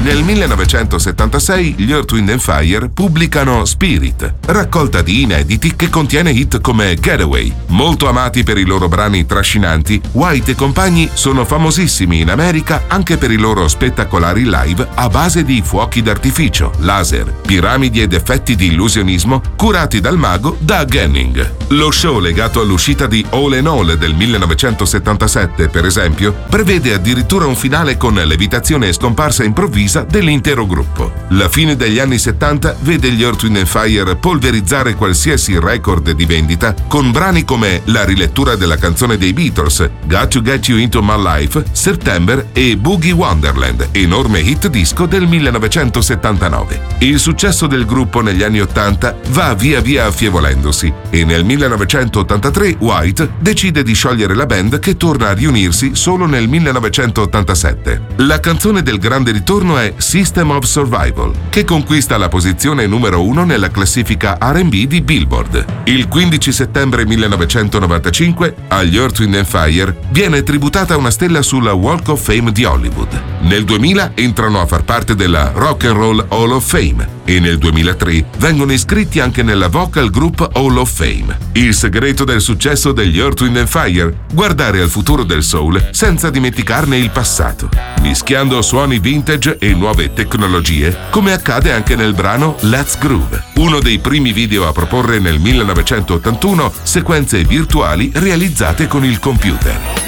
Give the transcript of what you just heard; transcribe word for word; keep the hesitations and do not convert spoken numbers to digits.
Nel millenovecentosettantasei gli Earth, Wind and Fire pubblicano Spirit, raccolta di inediti che contiene hit come Getaway. Molto amati per i loro brani trascinanti, White e compagni sono famosissimi in America anche per i loro spettacolari live a base di fuochi d'artificio, laser, piramidi ed effetti di illusionismo curati dal mago Doug Henning. Lo show legato all'uscita di All in All del millenovecentosettantasette, per esempio, prevede addirittura un finale con levitazione e scomparsa improvvisa dell'intero gruppo. La fine degli anni settanta vede gli Earth, Wind and Fire polverizzare qualsiasi record di vendita con brani come la rilettura della canzone dei Beatles, Got to Get You Into My Life, September e Boogie Wonderland, enorme hit disco del millenovecentosettantanove. Il successo del gruppo negli anni ottanta va via via affievolendosi e nel millenovecentottantatré White decide di sciogliere la band che torna a riunirsi solo nel millenovecentottantasette. La canzone del grande ritorno è System of Survival, che conquista la posizione numero uno nella classifica R and B di Billboard. Il quindici settembre millenovecentonovantacinque agli Earth, Wind and Fire viene tributata una stella sulla Walk of Fame di Hollywood. Nel duemila entrano a far parte della Rock and Roll Hall of Fame e nel duemilatré vengono iscritti anche nella Vocal Group Hall of Fame. Il segreto del successo degli Earth, Wind and Fire? Guardare al futuro del soul senza dimenticarne il passato, mischiando suoni vintage e nuove tecnologie, come accade anche nel brano Let's Groove, uno dei primi video a proporre nel millenovecentottantuno sequenze virtuali realizzate con il computer.